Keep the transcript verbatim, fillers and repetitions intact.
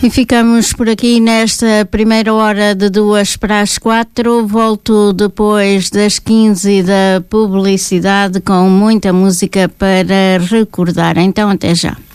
E ficamos por aqui nesta primeira hora de duas para as quatro. Volto depois das quinze da publicidade com muita música para recordar. Então, até já.